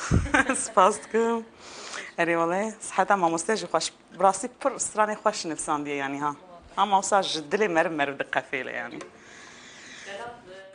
سپاس دکم اری والله صحتا مامۆستێژی خۆش بڕاستی پڕ استرانی خۆش نفساندیە ینی ها ئەم ماوسا ji dilê me re dikefêle yanî